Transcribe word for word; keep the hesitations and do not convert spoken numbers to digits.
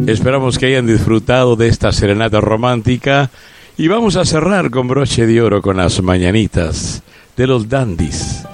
Esperamos que hayan disfrutado de esta serenata romántica y vamos a cerrar con broche de oro con las mañanitas de los dandies.